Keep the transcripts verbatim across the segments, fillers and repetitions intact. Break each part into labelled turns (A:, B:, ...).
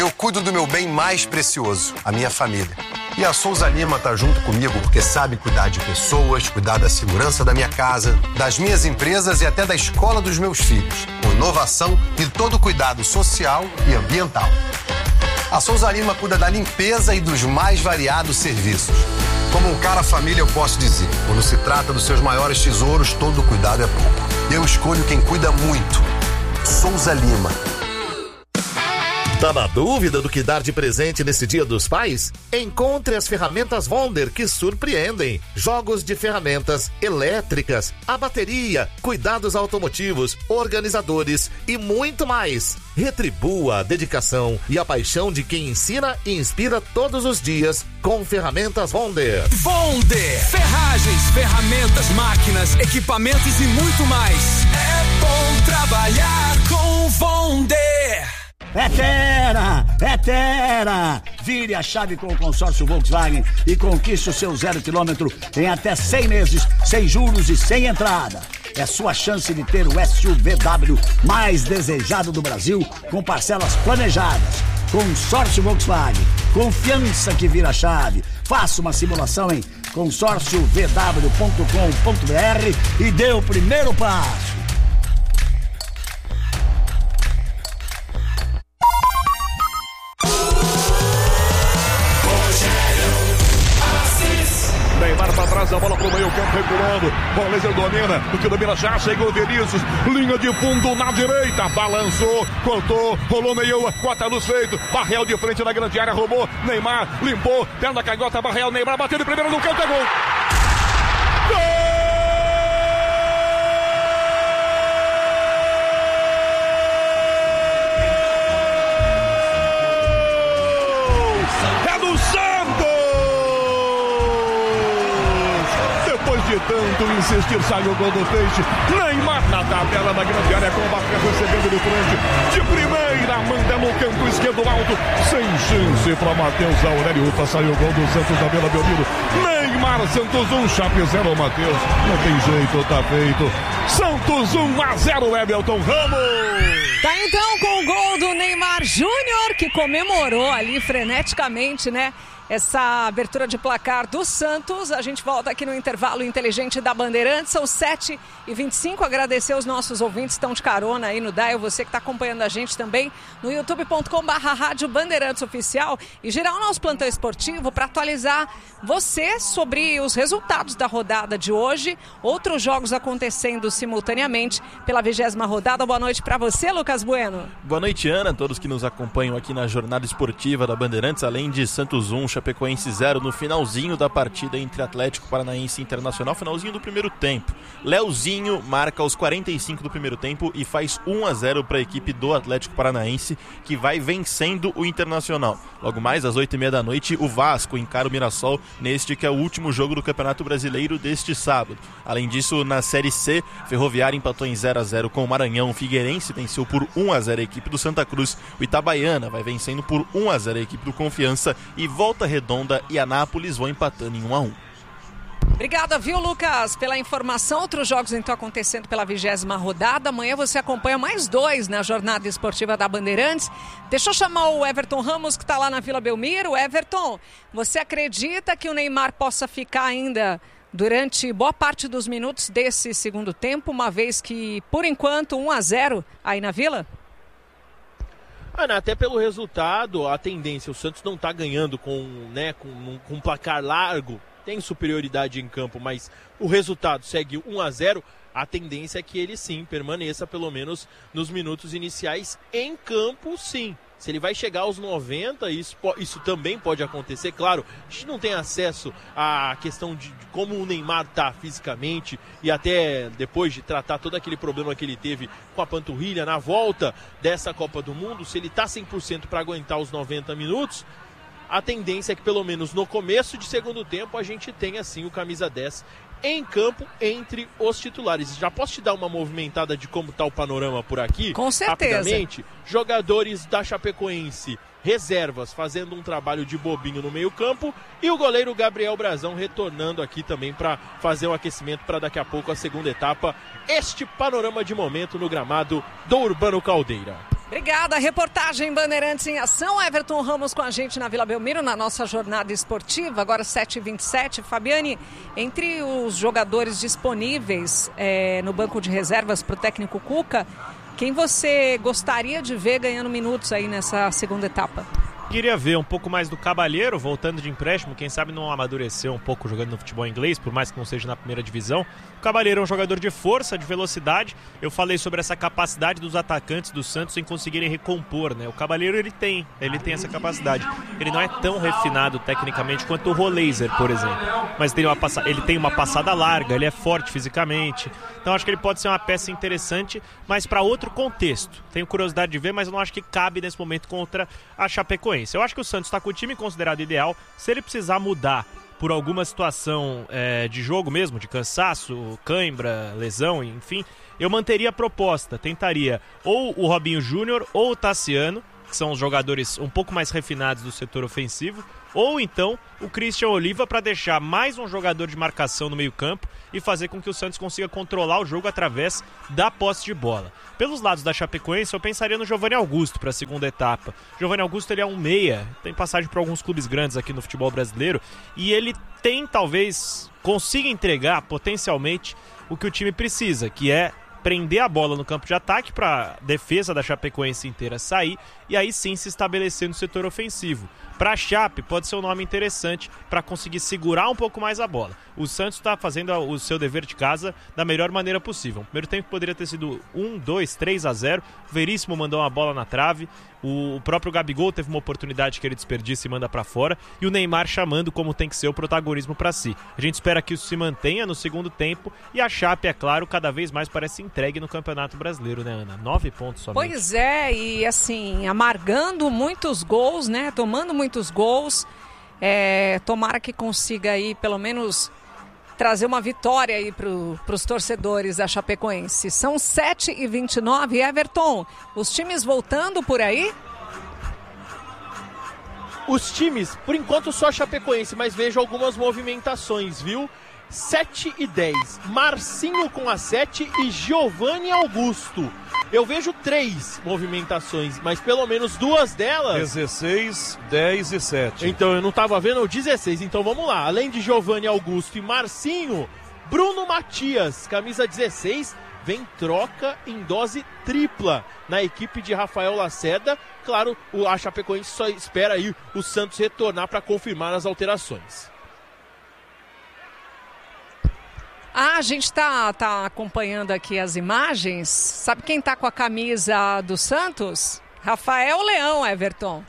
A: eu cuido do meu bem mais precioso, a minha família. E a Souza Lima tá junto comigo porque sabe cuidar de pessoas, cuidar da segurança da minha casa, das minhas empresas e até da escola dos meus filhos, com inovação e todo o cuidado social e ambiental. A Souza Lima cuida da limpeza e dos mais variados serviços. Como um cara família, eu posso dizer, quando se trata dos seus maiores tesouros, todo cuidado é pouco. Eu escolho quem cuida muito. Souza Lima.
B: Tá na dúvida do que dar de presente nesse Dia dos Pais? Encontre as ferramentas Wonder que surpreendem. Jogos de ferramentas elétricas, a bateria, cuidados automotivos, organizadores e muito mais. Retribua a dedicação e a paixão de quem ensina e inspira todos os dias com ferramentas Wonder.
C: Wonder! Ferragens, ferramentas, máquinas, equipamentos e muito mais. É bom trabalhar com Wonder!
D: É Terra! É Terra! Vire a chave com o consórcio Volkswagen e conquiste o seu zero quilômetro em até cem meses, sem juros e sem entrada. É sua chance de ter o S U V W mais desejado do Brasil com parcelas planejadas. Consórcio Volkswagen. Confiança que vira chave. Faça uma simulação em consórcio v w ponto com ponto b r e dê o primeiro passo.
E: Neymar pra trás, a bola pro meio campo, recuando. Valência domina, o que domina já, chegou o Vinícius. Linha de fundo na direita, balançou, cortou, rolou meio, quarta luz feito. Barreal de frente na grande área, roubou. Neymar limpou, perna canhota, Barreal, Neymar bateu de primeira no canto, é gol. Gol! De tanto insistir, sai o gol do Peixe. Neymar na tabela da grande área, com o Barca recebendo de frente. De primeira, manda no canto esquerdo alto. Sem chance para Matheus Aurélio. Ufa, saiu o gol do Santos da Vila Belmiro. Neymar, Santos um, Chape zero, Matheus. Não tem jeito, tá feito. Santos um a zero, Everton Ramos.
F: Tá então com o gol do Neymar Júnior, que comemorou ali freneticamente, né? Essa abertura de placar do Santos. A gente volta aqui no intervalo inteligente da Bandeirantes. São sete e vinte e cinco. Agradecer os nossos ouvintes que estão de carona aí no Dial. Você que está acompanhando a gente também no youtube ponto com barra rádio Bandeirantes Oficial. E girar o nosso plantão esportivo para atualizar você sobre os resultados da rodada de hoje. Outros jogos acontecendo simultaneamente pela vigésima rodada. Boa noite para você, Lucas Bueno.
G: Boa noite, Ana. Todos que nos acompanham aqui na jornada esportiva da Bandeirantes. Além de Santos um, Chapecoense zero no finalzinho da partida entre Atlético Paranaense e Internacional, finalzinho do primeiro tempo. Leozinho marca aos quarenta e cinco do primeiro tempo e faz um a zero para a equipe do Atlético Paranaense, que vai vencendo o Internacional. Logo mais às oito e meia da noite, o Vasco encara o Mirassol neste que é o último jogo do Campeonato Brasileiro deste sábado. Além disso, na Série C, Ferroviária empatou em zero a zero com o Maranhão, o Figueirense venceu por um a zero a equipe do Santa Cruz, o Itabaiana vai vencendo por um a zero a equipe do Confiança e Volta Redonda e Anápolis vão empatando em um a um.
F: Obrigada, viu, Lucas, pela informação. Outros jogos então acontecendo pela vigésima rodada. Amanhã você acompanha mais dois na jornada esportiva da Bandeirantes. Deixa eu chamar o Everton Ramos, que está lá na Vila Belmiro. Everton, você acredita que o Neymar possa ficar ainda durante boa parte dos minutos desse segundo tempo, uma vez que, por enquanto, um a zero aí na Vila?
H: Ana, até pelo resultado, a tendência, o Santos não está ganhando com, né, com, com um placar largo, tem superioridade em campo, mas o resultado segue um a zero, a tendência é que ele sim permaneça pelo menos nos minutos iniciais em campo, sim. Se ele vai chegar aos noventa, isso, isso também pode acontecer. Claro, a gente não tem acesso à questão de, de como o Neymar está fisicamente e até depois de tratar todo aquele problema que ele teve com a panturrilha na volta dessa Copa do Mundo, se ele está cem por cento para aguentar os noventa minutos, a tendência é que pelo menos no começo de segundo tempo a gente tenha assim o camisa dez em campo entre os titulares. Já posso te dar uma movimentada de como está o panorama por aqui?
F: Com certeza.
H: Rapidamente, jogadores da Chapecoense, reservas, fazendo um trabalho de bobinho no meio campo, e o goleiro Gabriel Brazão retornando aqui também para fazer um aquecimento para daqui a pouco a segunda etapa. Este panorama de momento no gramado do Urbano Caldeira.
F: Obrigada. Reportagem Bandeirantes em Ação. Everton Ramos com a gente na Vila Belmiro, na nossa jornada esportiva. Agora sete e vinte e sete. Fabiane, entre os jogadores disponíveis é, no banco de reservas para o técnico Cuca, quem você gostaria de ver ganhando minutos aí nessa segunda etapa?
I: Queria ver um pouco mais do Cabalheiro, voltando de empréstimo, quem sabe não amadureceu um pouco jogando no futebol inglês, por mais que não seja na primeira divisão. O Cabalheiro é um jogador de força, de velocidade. Eu falei sobre essa capacidade dos atacantes do Santos em conseguirem recompor, né? O Cabalheiro, ele tem, ele tem essa capacidade. Ele não é tão refinado tecnicamente quanto o Roleiser, por exemplo. Mas tem uma passa... ele tem uma passada larga, ele é forte fisicamente. Então acho que ele pode ser uma peça interessante, mas para outro contexto. Tenho curiosidade de ver, mas eu não acho que cabe nesse momento contra a Chapecoense. Eu acho que o Santos está com o time considerado ideal. Se ele precisar mudar por alguma situação é, de jogo mesmo, de cansaço, cãibra, lesão, enfim, eu manteria a proposta. Tentaria ou o Robinho Júnior ou o Tassiano, que são os jogadores um pouco mais refinados do setor ofensivo, ou então o Christian Oliva para deixar mais um jogador de marcação no meio campo e fazer com que o Santos consiga controlar o jogo através da posse de bola. Pelos lados da Chapecoense, eu pensaria no Giovanni Augusto para a segunda etapa. Giovanni Augusto, ele é um meia, tem passagem por alguns clubes grandes aqui no futebol brasileiro, e ele tem, talvez, consiga entregar potencialmente o que o time precisa, que é prender a bola no campo de ataque para a defesa da Chapecoense inteira sair e aí sim se estabelecer no setor ofensivo. Para a Chape pode ser um nome interessante para conseguir segurar um pouco mais a bola. O Santos está fazendo o seu dever de casa da melhor maneira possível. O primeiro tempo poderia ter sido um, dois, três a zero. O Veríssimo mandou uma bola na trave. O próprio Gabigol teve uma oportunidade que ele desperdiça e manda para fora. E o Neymar chamando como tem que ser o protagonismo para si. A gente espera que isso se mantenha no segundo tempo. E a Chape, é claro, cada vez mais parece entregue no Campeonato Brasileiro, né, Ana? Nove pontos somente.
F: Pois é, e assim, amargando muitos gols, né? Tomando muitos gols. É, tomara que consiga aí, pelo menos, trazer uma vitória aí para os torcedores da Chapecoense. São sete e vinte e nove. Everton, os times voltando por aí?
H: Os times, por enquanto só a Chapecoense, mas vejo algumas movimentações, viu? sete e dez. Marcinho com a sete e Giovanni Augusto. Eu vejo três movimentações, mas pelo menos duas delas...
E: dezesseis, dez e sete.
H: Então, eu não estava vendo o dezesseis. Então, vamos lá. Além de Giovanni Augusto e Marcinho, Bruno Matias, camisa dezesseis, vem troca em dose tripla na equipe de Rafael Lacerda. Claro, a Chapecoense só espera aí o Santos retornar para confirmar as alterações.
F: Ah, a gente tá, tá acompanhando aqui as imagens. Sabe quem tá com a camisa do Santos? Rafael Leão, Everton.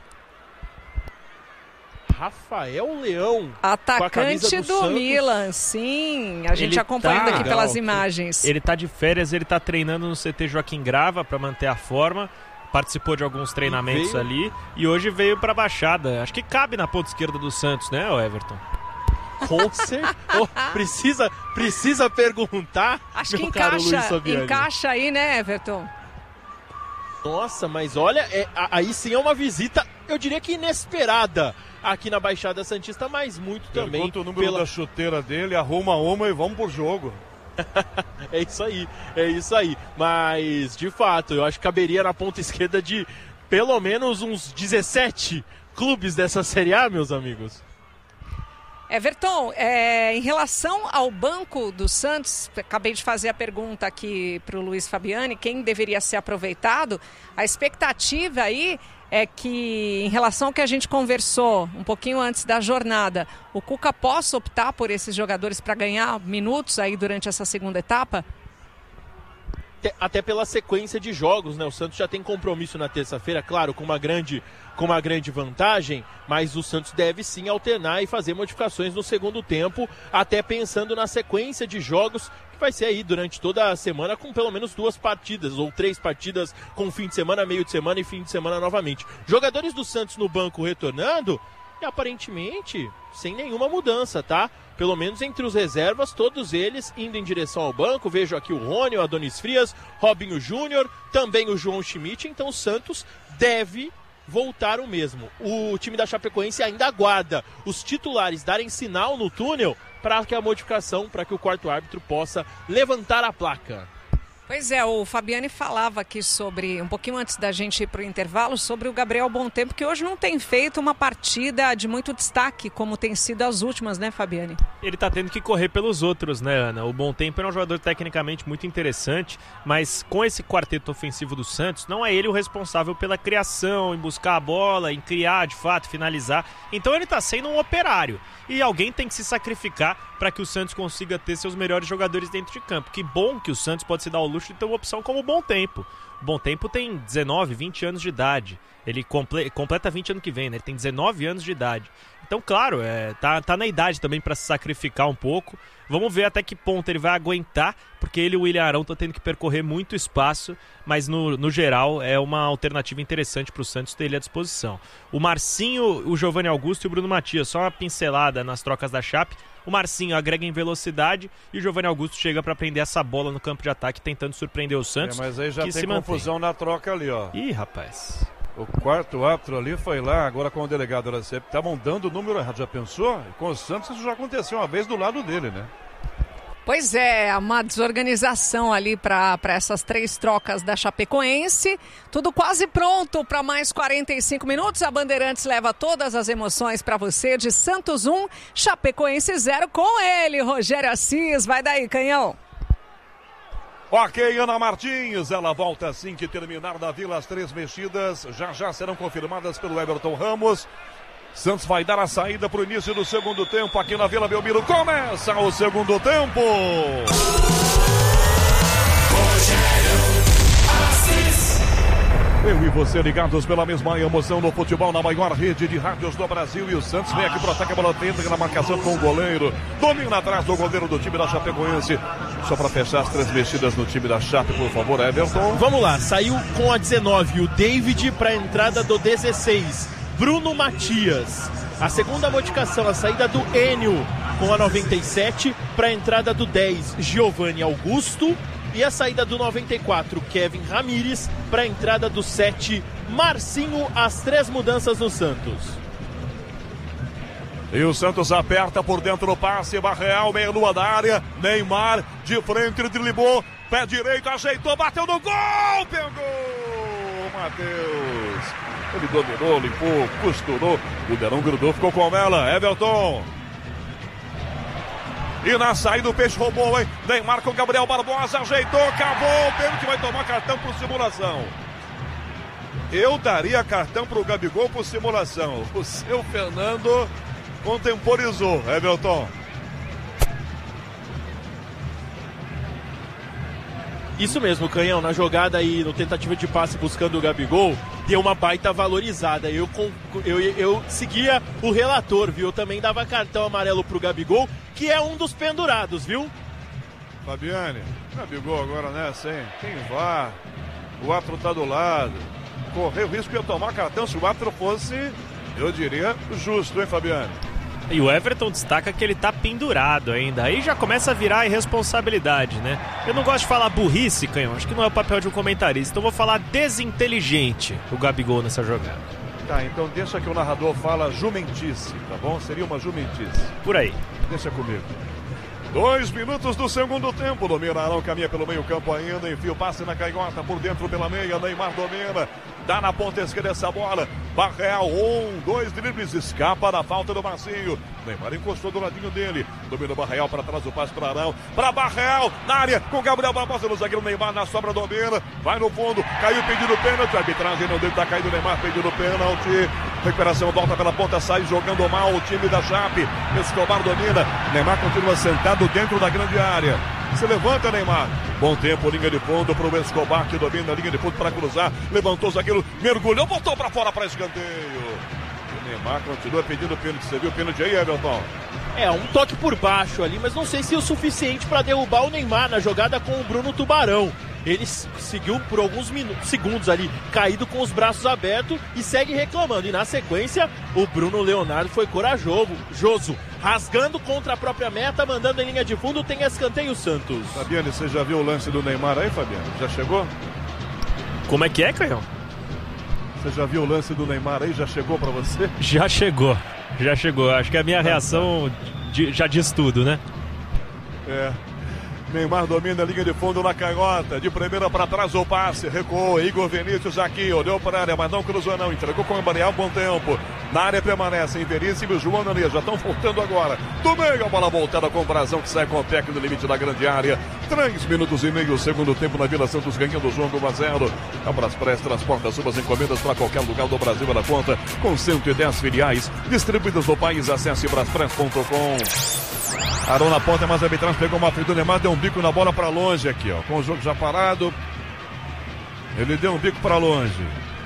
H: Rafael Leão.
F: Atacante do Santos. Milan, sim. A gente ele acompanhando tá, aqui legal, pelas imagens.
I: Ele tá de férias, ele tá treinando no C T Joaquim Grava para manter a forma. Participou de alguns treinamentos e ali. E hoje veio pra Baixada. Acho que cabe na ponta esquerda do Santos, né, Everton?
H: Com certeza. Oh, precisa, precisa perguntar.
F: Acho que encaixa, encaixa aí, né, Everton?
H: Nossa, mas olha, é, aí sim é uma visita, eu diria que inesperada aqui na Baixada Santista, mas muito
E: Pergunta
H: também.
E: Pergunta o número pela... da chuteira dele, arruma uma e vamos pro jogo.
H: É isso aí, é isso aí. Mas, de fato, eu acho que caberia na ponta esquerda de pelo menos uns dezessete clubes dessa Série A, meus amigos.
F: Everton, é, em relação ao banco do Santos, acabei de fazer a pergunta aqui para o Luiz Fabiani, quem deveria ser aproveitado, a expectativa aí é que, em relação ao que a gente conversou um pouquinho antes da jornada, o Cuca possa optar por esses jogadores para ganhar minutos aí durante essa segunda etapa?
H: Até pela sequência de jogos, né? O Santos já tem compromisso na terça-feira, claro, com uma grande, com uma grande vantagem, mas o Santos deve sim alternar e fazer modificações no segundo tempo, até pensando na sequência de jogos que vai ser aí durante toda a semana, com pelo menos duas partidas, ou três partidas com fim de semana, meio de semana e fim de semana novamente. Jogadores do Santos no banco retornando e aparentemente sem nenhuma mudança, tá? Pelo menos entre os reservas, todos eles indo em direção ao banco. Vejo aqui o Rony, o Adonis Frias, Robinho Júnior, também o João Schmidt. Então o Santos deve voltar o mesmo. O time da Chapecoense ainda aguarda os titulares darem sinal no túnel para que a modificação, para que o quarto árbitro possa levantar a placa.
F: Pois é, o Fabiani falava aqui sobre, um pouquinho antes da gente ir para o intervalo, sobre o Gabriel Bontempo, que hoje não tem feito uma partida de muito destaque, como tem sido as últimas, né, Fabiani?
I: Ele tá tendo que correr pelos outros, né, Ana? O Bontempo é um jogador tecnicamente muito interessante, mas com esse quarteto ofensivo do Santos, não é ele o responsável pela criação, em buscar a bola, em criar, de fato, finalizar. Então ele tá sendo um operário. E alguém tem que se sacrificar para que o Santos consiga ter seus melhores jogadores dentro de campo. Que bom que o Santos pode se dar ao luxo de ter uma opção como o Bontempo. O Bontempo tem dezenove, vinte anos de idade. Ele comple- completa vinte ano que vem, né? Ele tem dezenove anos de idade. Então, claro, é, tá, tá na idade também para se sacrificar um pouco. Vamos ver até que ponto ele vai aguentar, porque ele e o William Arão estão tendo que percorrer muito espaço, mas no, no geral é uma alternativa interessante para o Santos ter ele à disposição. O Marcinho, o Giovanni Augusto e o Bruno Matias, só uma pincelada nas trocas da Chape. O Marcinho agrega em velocidade e o Giovanni Augusto chega para prender essa bola no campo de ataque, tentando surpreender o Santos.
E: É, mas aí já
I: que
E: tem
I: se
E: confusão
I: mantém.
E: na troca ali, ó.
I: Ih, rapaz.
E: O quarto árbitro ali foi lá, agora com o delegado da C E P. Estavam dando o número errado, já pensou? Com o Santos isso já aconteceu uma vez do lado dele, né?
F: Pois é, uma desorganização ali para essas três trocas da Chapecoense. Tudo quase pronto para mais quarenta e cinco minutos. A Bandeirantes leva todas as emoções para você de Santos um, Chapecoense zero com ele, Rogério Assis. Vai daí, canhão.
E: Ok, Ana Martins, ela volta assim que terminar da Vila. As três mexidas já já serão confirmadas pelo Everton Ramos. Santos vai dar a saída para o início do segundo tempo aqui na Vila Belmiro. Começa o segundo tempo. Eu e você ligados pela mesma emoção no futebol, na maior rede de rádios do Brasil. E o Santos vem aqui para o ataque, a bola tenta na marcação com o goleiro. Domina atrás do goleiro do time da Chapecoense. Só para fechar as três mexidas no time da Chape, por favor, Everton.
H: Vamos lá, saiu com a dezenove o David para a entrada do dezesseis. Bruno Matias. A segunda modificação, a saída do Enio com a noventa e sete para a entrada do dez, Giovanni Augusto. E a saída do noventa e quatro, Kevin Ramírez, para a entrada do sete, Marcinho. As três mudanças no Santos.
E: E o Santos aperta por dentro do passe, Barreal, meia-lua da área, Neymar, de frente, ele driblou, pé direito, ajeitou, bateu no gol, pegou, Matheus. Ele dominou, limpou, costurou. O Derão grudou, ficou com ela. Everton. E na saída o Peixe roubou, hein? Neymar com Gabriel Barbosa. Ajeitou, cavou. O pênalti vai tomar cartão por simulação. Eu daria cartão pro Gabigol por simulação. O seu Fernando contemporizou. Everton.
H: Isso mesmo, Canhão, na jogada aí, no tentativa de passe buscando o Gabigol, deu uma baita valorizada. Eu, eu, eu seguia o relator, viu? Eu também dava cartão amarelo pro Gabigol, que é um dos pendurados, viu?
E: Fabiane, Gabigol agora, né, sem, tem V A R, o árbitro tá do lado, correu o risco de eu tomar cartão se o árbitro fosse, eu diria, justo, hein, Fabiane?
I: E o Everton destaca que ele tá pendurado ainda. Aí já começa a virar irresponsabilidade, né? Eu não gosto de falar burrice, Canhão. Acho que não é o papel de um comentarista. Então vou falar desinteligente o Gabigol nessa jogada.
E: Tá, então deixa que o narrador fala jumentice, tá bom? Seria uma jumentice.
I: Por aí.
E: Deixa comigo. Dois minutos do segundo tempo. Domina Arão, caminha pelo meio campo ainda. Enfia o passe na canhota por dentro pela meia. Neymar domina. Dá na ponta esquerda essa bola. Barreal, um, dois dribles. Escapa da falta do Marcinho. Neymar encostou do ladinho dele. Domina o Barreal para trás, o passe para Arão. Para Barreal, na área, com Gabriel Barbosa no zagueiro. Neymar na sobra, domina. Vai no fundo, caiu pedindo pênalti. A arbitragem não dele, tá caído. Neymar pedindo pênalti. Recuperação, volta pela ponta, sai jogando mal o time da Chape. Escobar domina. Neymar continua sentado dentro da grande área. Se levanta, Neymar. Bom tempo, linha de fundo para o Escobar, que domina a linha de fundo para cruzar. Levantou o zagueiro, mergulhou, botou para fora para escanteio. O Neymar continua pedindo pênalti. Você viu o pênalti aí, Everton?
H: É, um toque por baixo ali, mas não sei se é o suficiente para derrubar o Neymar na jogada com o Bruno Tubarão. Ele seguiu por alguns minutos, segundos ali, caído com os braços abertos e segue reclamando. E na sequência, o Bruno Leonardo foi corajoso, rasgando contra a própria meta, mandando em linha de fundo, tem escanteio Santos.
E: Fabiane, você já viu o lance do Neymar aí, Fabiane? Já chegou?
I: Como é que é, Canhão?
E: Você já viu o lance do Neymar aí? Já chegou pra você?
I: Já chegou, já chegou. Acho que a minha reação já diz tudo, né?
E: É. Neymar domina a linha de fundo na canhota. De primeira para trás o passe. Recuou. Igor Vinícius aqui. Olhou para a área, mas não cruzou não. Entregou com o Embarial. Bom tempo. Na área permanecem Veríssimo e João Nanê. Já estão voltando agora. Do meio a bola voltada com o Brazão que sai com o técnico no limite da grande área. Três minutos e meio. Segundo tempo na Vila Santos ganhando o jogo um a zero. A Braspress transporta suas encomendas para qualquer lugar do Brasil na conta. Com cento e dez filiais distribuídas no país. Acesse braspress ponto com. Arão na ponta, mas a arbitragem pegou uma frente do Neymar, deu um bico na bola para longe aqui, ó. Com o jogo já parado, ele deu um bico para longe.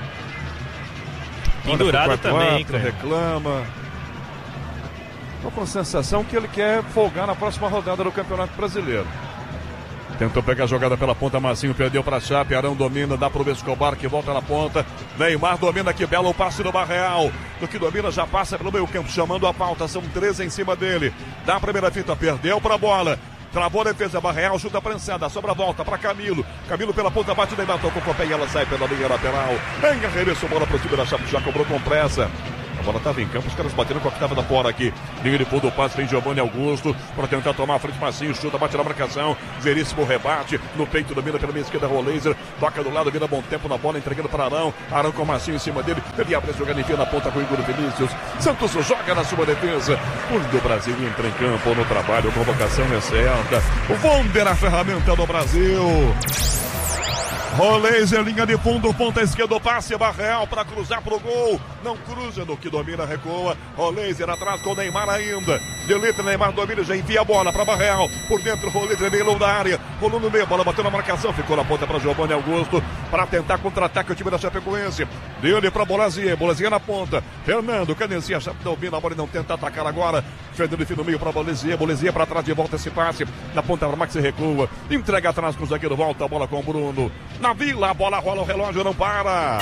I: Pendurado também,
E: cara. Reclama. Tô com a sensação que ele quer folgar na próxima rodada do Campeonato Brasileiro. Tentou pegar a jogada pela ponta, Marcinho perdeu para Chape, Arão domina, dá pro Escobar que volta na ponta. Neymar domina aqui, belo passe do Barreal. Do que domina já passa pelo meio campo, chamando a pauta, são treze em cima dele. Dá a primeira fita, perdeu pra bola. Travou a defesa, Barreal, chuta prensada, sobra a volta para Camilo. Camilo pela ponta, bate Neymar, tocou com o pé e ela sai pela linha lateral. Em arremesso, bola pro time da Chape, já cobrou com pressa. A bola estava em campo, os caras batendo com a que estava da fora aqui. Linha de fundo, o passe vem Giovanni Augusto para tentar tomar a frente, Marcinho, chuta, bate na marcação. Veríssimo rebate, no peito domina pela minha esquerda, Roleiser, toca do lado, vira bom tempo na bola, entregando para Arão. Arão com o Marcinho em cima dele, ele abre a jogada, enfia na ponta com o Igor Vinícius. Santos joga na sua defesa. Quando o Brasil entra em campo no trabalho, a convocação é certa. O Vonder, a ferramenta do Brasil. Roleiser, linha de fundo, ponta esquerda, passe, Barreal para cruzar pro gol. Não cruza, no que domina, recua. Roleiser atrás com o Neymar ainda. Delita, Neymar domina, já envia a bola para Barreal. Por dentro, Roleiser meio longo da área. Rolou no meio, bola bateu na marcação. Ficou na ponta para Giovanni Augusto. Para tentar contra-ataque o time da Chapecoense. Dele para Bolazier, Bolazier na ponta. Fernando, cadencia, Chape domina a bola e não tenta atacar agora. Fernando enfim no meio para Bolazier. Bolazier para trás de volta esse passe. Na ponta para Max recua. Entrega atrás com o zagueiro, volta a bola com o Bruno. Na Vila, a bola rola, o relógio não para.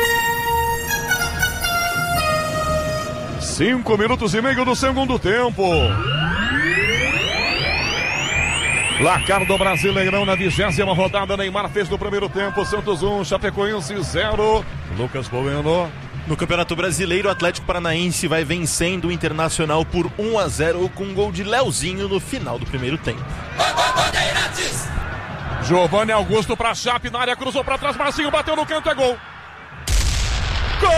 E: Cinco minutos e meio do segundo tempo. Placar do Brasileirão na vigésima rodada. Neymar fez no primeiro tempo. Santos um, Chapecoense zero. Lucas Bueno.
G: No Campeonato Brasileiro, o Atlético Paranaense vai vencendo o Internacional por um a zero com um gol de Leozinho no final do primeiro tempo.
E: Giovanni Augusto para Chape na área, cruzou para trás, Marcinho bateu no canto, é gol. Gol!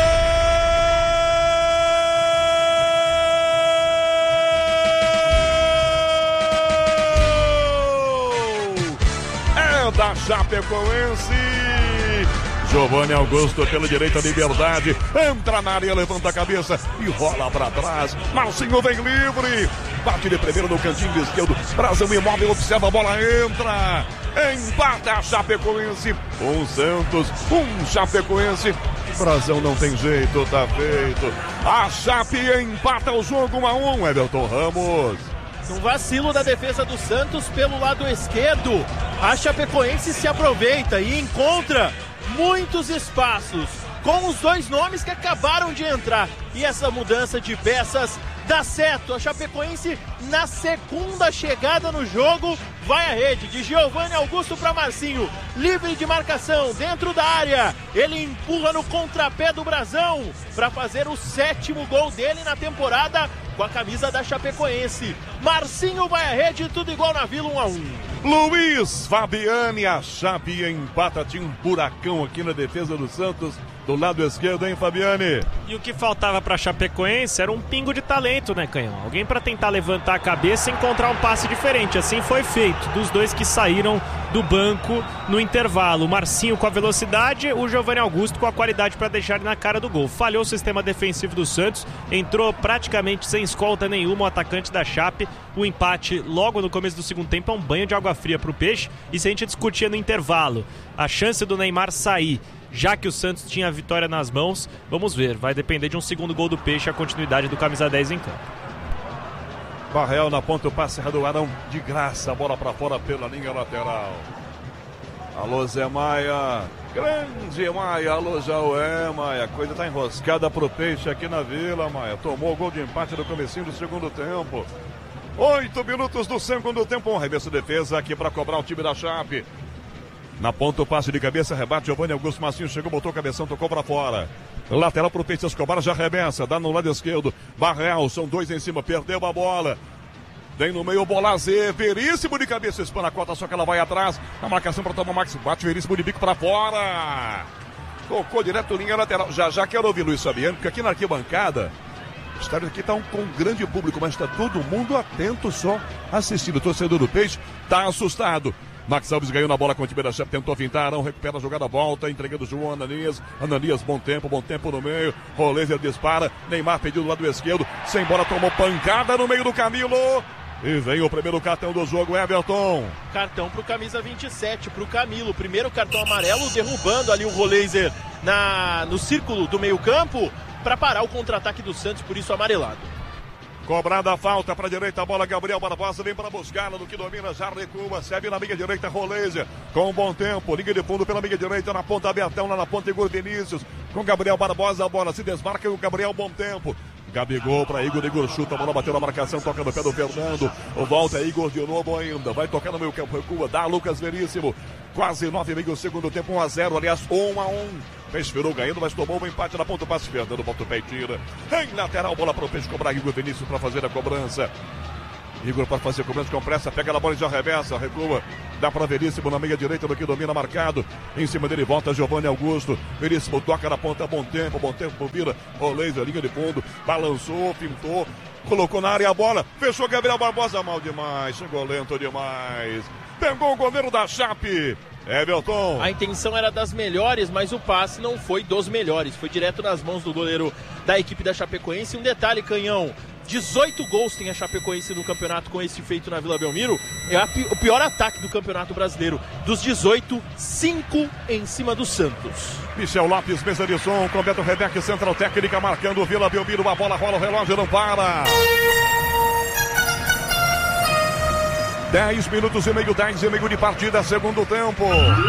E: É da Chapecoense. Giovanni Augusto pela direita, Liberdade, entra na área, levanta a cabeça e rola para trás. Marcinho vem livre, bate de primeiro no cantinho esquerdo. Brasil imóvel, observa, a bola entra. Empata a Chapecoense. Um Santos, um Chapecoense. Brasil não tem jeito, tá feito. A Chape empata o jogo um a um, Everton Ramos.
H: Um vacilo da defesa do Santos pelo lado esquerdo. A Chapecoense se aproveita e encontra muitos espaços com os dois nomes que acabaram de entrar. E essa mudança de peças dá certo. A Chapecoense, na segunda chegada no jogo, vai à rede de Giovanni Augusto para Marcinho. Livre de marcação, dentro da área. Ele empurra no contrapé do Brazão para fazer o sétimo gol dele na temporada com a camisa da Chapecoense. Marcinho vai à rede, tudo igual na Vila, um a um.
E: Luiz Fabiani, a Chape empata. Tinha um buracão aqui na defesa do Santos. Do lado esquerdo, hein, Fabiani?
I: E o que faltava para a Chapecoense era um pingo de talento, né, Canhão? Alguém para tentar levantar a cabeça e encontrar um passe diferente. Assim foi feito, dos dois que saíram do banco no intervalo. O Marcinho com a velocidade, o Giovanni Augusto com a qualidade para deixar ele na cara do gol. Falhou o sistema defensivo do Santos, entrou praticamente sem escolta nenhuma o atacante da Chape. O empate logo no começo do segundo tempo é um banho de água fria para o Peixe. E se a gente discutia no intervalo a chance do Neymar sair, já que o Santos tinha a vitória nas mãos, vamos ver, vai depender de um segundo gol do Peixe, a continuidade do camisa dez em campo.
E: Barreal na ponta, o passe do Arão de graça, a bola para fora pela linha lateral. Alô Zé Maia, grande Maia, alô Jaué Maia, a coisa tá enroscada pro Peixe aqui na Vila, Maia. Tomou o gol de empate no comecinho do segundo tempo. Oito minutos do segundo tempo, um arremesso de defesa aqui para cobrar o time da Chape. Na ponta o passe de cabeça, rebate, Giovanni Augusto, Marcinho chegou, botou o cabeção, tocou pra fora. Lateral pro Peixe, Escobar já arremessa, dá no lado esquerdo. Barreal, são dois em cima, perdeu a bola. Vem no meio, bola Z, Veríssimo de cabeça, espana a cota, só que ela vai atrás. Na marcação para tomar o Max, bate Veríssimo de bico para fora. Tocou direto linha lateral. Já já quero ouvir Luiz Fabiano, porque aqui na arquibancada, o estádio aqui está um, com um grande público, mas está todo mundo atento só assistindo. O torcedor do Peixe está assustado. Max Alves ganhou na bola com o time da Chape, tentou fintar, não recupera a jogada, volta, entregando o João Ananias. Ananias, bom tempo, bom tempo no meio. Roleiser dispara, Neymar pediu do lado esquerdo, sem bola, tomou pancada no meio do Camilo. E vem o primeiro cartão do jogo, Everton.
H: Cartão pro camisa vinte e sete, pro Camilo. Primeiro cartão amarelo, derrubando ali o Roleiser na, no círculo do meio campo para parar o contra-ataque do Santos, por isso amarelado.
E: Cobrada a falta para a direita, a bola Gabriel Barbosa vem para buscá-la, no que domina, já recua, serve na meia direita, Roleiser, com um bom tempo, liga de fundo pela meia direita, na ponta Bertão, lá na ponta Igor Vinícius, com Gabriel Barbosa, a bola se desmarca e o Gabriel, bom tempo. Gabigol para Igor, Igor chuta, a bola bateu na marcação, toca no pé do Fernando, o volta é Igor de novo ainda, vai tocar no meio campo, recua, dá Lucas Veríssimo, quase nove e meio segundo tempo, um a zero, aliás, um a um. Peixe virou ganhando, mas tomou um empate na ponta, o passe Fernando, volta o pé e tira. Em lateral, bola para o Peixe cobrar, Igor Vinícius para fazer a cobrança. Igor para fazer a cobrança com pressa, pega na bola e já reversa, recua. Dá para Veríssimo na meia direita, do que domina marcado. Em cima dele volta Giovanni Augusto. Veríssimo toca na ponta, bom tempo, bom tempo, vira. Roleiser, linha de fundo, balançou, pintou. Colocou na área a bola, fechou Gabriel Barbosa, mal demais, chegou lento demais. Pegou o goleiro da Chape. Everton.
H: A intenção era das melhores, mas o passe não foi dos melhores. Foi direto nas mãos do goleiro da equipe da Chapecoense. Um detalhe, Canhão. dezoito gols tem a Chapecoense no campeonato com esse feito na Vila Belmiro. É a, o pior ataque do Campeonato Brasileiro. Dos dezoito, cinco em cima do Santos.
E: Michel Lopes, mesa de som, com Beto Rebeck, central técnica, marcando o Vila Belmiro. A bola rola, o relógio não para. dez minutos e meio, dez e meio de partida, segundo tempo.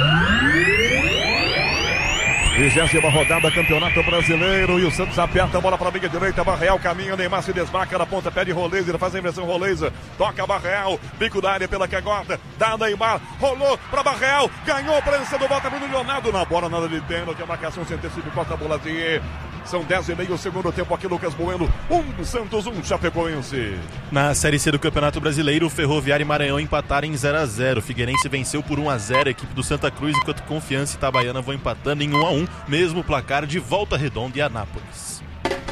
E: vigésima rodada, Campeonato Brasileiro. E o Santos aperta a bola para a meia direita. Barreal caminha, Neymar se desmarca na ponta, pede Roleiser, faz a inversão Roleiser. Toca Barreal, bico da área pela cagota. Dá Neymar, rolou para Barreal, ganhou a presença do volta no Leonardo. Na bola, nada de pênalti, a marcação se antecipa, a bola de... São dez e meio, segundo tempo aqui, Lucas Bueno. Um Santos, um Chapecoense.
G: Na Série C do Campeonato Brasileiro, o Ferroviário e Maranhão empataram em zero a zero. Figueirense venceu por um a zero a equipe do Santa Cruz, enquanto Confiança e Itabaiana vão empatando em um a um. Mesmo placar de Volta Redonda e Anápolis.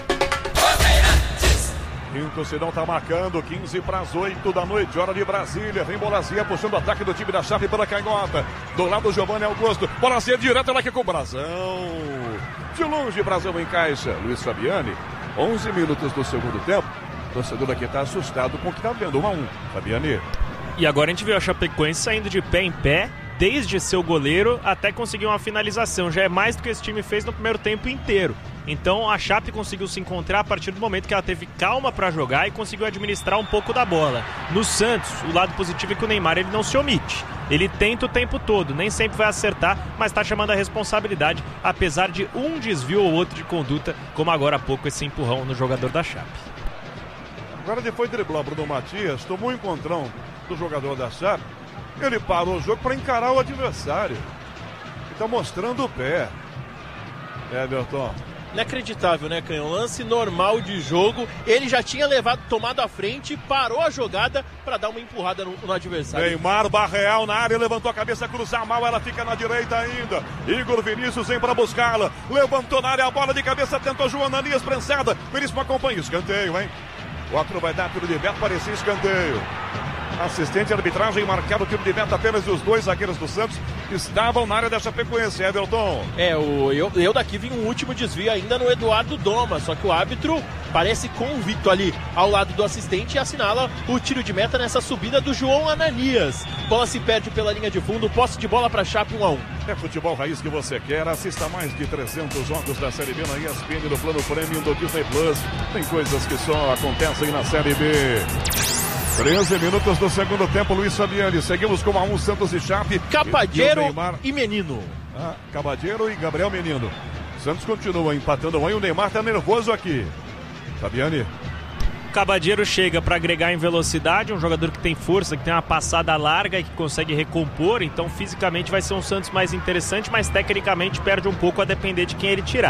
E: Quinto Cidão tá marcando, quinze para as oito da noite, hora de Brasília. Vem Bolazia puxando o ataque do time da Chape pela canhota. Do lado, Giovanni Augusto. Bolazia direto lá que com o Brasão. De longe, Brasão encaixa. Luiz Fabiani, onze minutos do segundo tempo. O torcedor aqui tá assustado com o que tá vendo. um a um. Fabiani.
I: E agora a gente viu a Chapecoense saindo de pé em pé, desde seu goleiro até conseguir uma finalização. Já é mais do que esse time fez no primeiro tempo inteiro. Então a Chape conseguiu se encontrar a partir do momento que ela teve calma para jogar e conseguiu administrar um pouco da bola. No Santos, o lado positivo é que o Neymar ele não se omite. Ele tenta o tempo todo, nem sempre vai acertar, mas está chamando a responsabilidade, apesar de um desvio ou outro de conduta, como agora há pouco esse empurrão no jogador da Chape.
E: Agora depois de driblar Bruno Matias, tomou um encontrão do jogador da Chape. Ele parou o jogo para encarar o adversário. Ele está mostrando o pé. Everton.
H: Inacreditável, né, Canhão? Lance normal de jogo. Ele já tinha levado, tomado a frente, parou a jogada para dar uma empurrada no, no adversário.
E: Neymar, Barreal na área, levantou a cabeça, cruzar mal, ela fica na direita ainda. Igor Vinícius vem para buscá-la. Levantou na área a bola de cabeça, tentou João Ananias, prensada. Veríssimo acompanha, escanteio, hein? O outro vai dar tiro de meta, parecia escanteio. Assistente de arbitragem marcado o tiro de meta, apenas os dois zagueiros do Santos estavam na área da Chapecoense. Everton.
H: É, o, eu, eu daqui vi um último desvio ainda no Eduardo Doma, só que o árbitro parece convicto ali ao lado do assistente e assinala o tiro de meta nessa subida do João Ananias. Bola se perde pela linha de fundo, posse de bola para Chape, um a um.
E: É futebol raiz que você quer, assista mais de trezentos jogos da Série B na E S P N no plano Premium do Disney Plus. Tem coisas que só acontecem na Série B. treze minutos do segundo tempo, Luiz Fabiani. Seguimos com a um Santos e Chape.
H: Cabadeiro e, e Menino.
E: Ah, Cabadeiro e Gabriel Menino. Santos continua empatando um e o Neymar tá nervoso aqui. Fabiani.
I: Cabadeiro chega para agregar em velocidade, um jogador que tem força, que tem uma passada larga e que consegue recompor, então fisicamente vai ser um Santos mais interessante, mas tecnicamente perde um pouco a depender de quem ele tirar.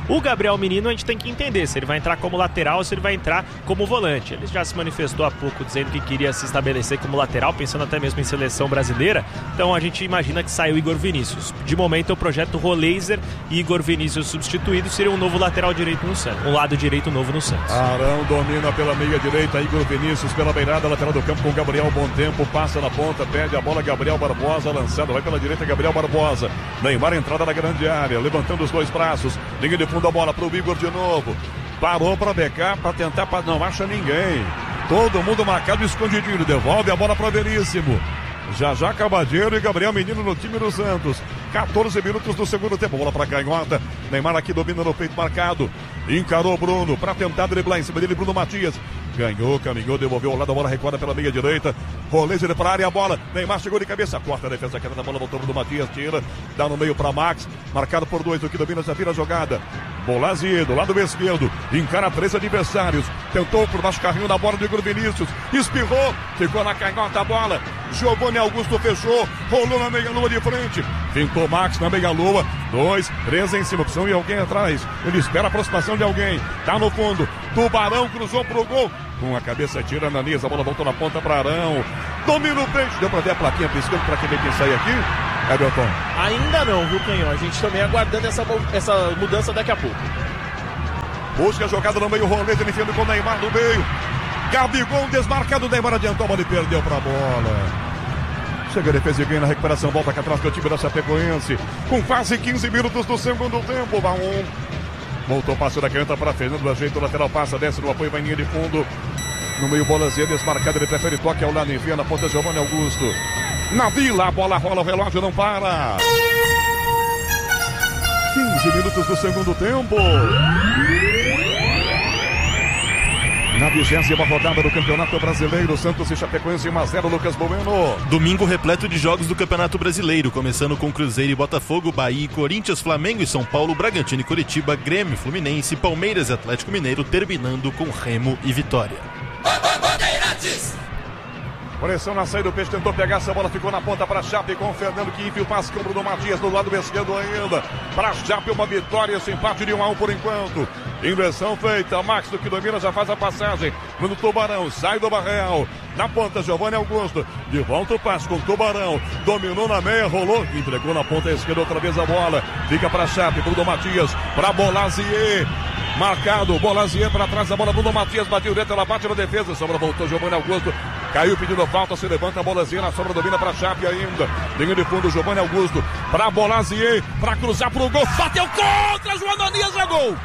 I: O Gabriel Menino a gente tem que entender se ele vai entrar como lateral ou se ele vai entrar como volante. Ele já se manifestou há pouco dizendo que queria se estabelecer como lateral, pensando até mesmo em seleção brasileira. Então a gente imagina que saiu Igor Vinícius. De momento o projeto Roleiser e Igor Vinícius substituído seria um novo lateral direito no Santos, um lado direito novo no Santos.
E: Arão domina pela meia direita, Igor Vinícius pela beirada lateral do campo com Gabriel. Bom tempo, passa na ponta, perde a bola, Gabriel Barbosa lançado, vai pela direita, Gabriel Barbosa. Neymar entrada na grande área, levantando os dois braços, linha de fundo a bola pro Igor de novo. Parou para becar, para tentar, pra... não acha ninguém. Todo mundo marcado, escondidinho, devolve a bola para Veríssimo. Já já Cabadeiro e Gabriel Menino no time do Santos. quatorze minutos do segundo tempo. Bola para canhota. Neymar aqui domina no peito marcado. Encarou Bruno para tentar driblar em cima dele. Bruno Matias ganhou, caminhou, devolveu ao lado. A bola recuada pela meia direita. Roleiser para a área. A bola. Neymar chegou de cabeça. Corta a defesa. Queda da bola. Voltou Bruno Matias. Tira. Dá no meio para Max. Marcado por dois. O que domina já vira a jogada. Bolazzi do lado esquerdo. Encara três adversários. Tentou por baixo carrinho na bola do Igor Vinícius. Espirrou. Ficou na canhota a bola. Giovanni Augusto fechou, rolou na meia-lua de frente, tentou Max na meia-lua, dois, três em cima, opção e alguém atrás, ele espera a aproximação de alguém, tá no fundo, Tubarão cruzou pro gol, com a cabeça tira Ananias, a bola voltou na ponta para Arão, domina o peixe, deu pra ver a plaquinha piscando pra quem vê quem sai aqui, Everton?
H: Ainda não, viu, Canhão, a gente também aguardando essa, essa mudança daqui a pouco.
E: Busca a jogada no meio, rolete, ele enfiando com o Neymar no meio, Gabigol desmarcado, Neymar adiantou a bola e perdeu pra bola. Chega a defesa e ganha na recuperação, volta cá atrás do time da Chapecoense, com quase quinze minutos do segundo tempo, vai um. Voltou o passe da canhota para Fernando, ajeita o lateral, passa, desce no apoio, vai em linha de fundo. No meio, Bolazzi desmarcado, ele prefere toque ao lado, envia na ponta Giovanni Augusto. Na Vila, a bola rola, o relógio não para. quinze minutos do segundo tempo. Na vigésima rodada do Campeonato Brasileiro, Santos e Chapecoense um a zero, Lucas Bueno.
G: Domingo repleto de jogos do Campeonato Brasileiro, começando com Cruzeiro e Botafogo, Bahia e Corinthians, Flamengo e São Paulo, Bragantino e Curitiba, Grêmio, Fluminense, Palmeiras e Atlético Mineiro, terminando com Remo e Vitória.
E: Pressão na saída do peixe, tentou pegar essa bola, ficou na ponta para Chape com o Fernando que enfia o passe com o Bruno Matias do lado esquerdo ainda. Para Chape uma vitória, esse empate de um a um por enquanto. Inversão feita, Max do que domina já faz a passagem. No Tubarão, sai do Barreal. Na ponta, Giovanni Augusto. De volta o passe com o Tubarão. Dominou na meia, rolou, entregou na ponta esquerda outra vez a bola. Fica para Chape, Bruno Matias, para Bolazzi. Marcado, Bolazzi para trás da bola, Bruno Matias bateu dentro, ela bate na defesa, sobra voltou Giovanni Augusto, caiu pedindo falta, se levanta a Bolazzi, na sobra domina para Chape ainda, linha de fundo, Giovanni Augusto, para Bolazzi, para cruzar pro gol, bateu contra, João Ananias, é gol!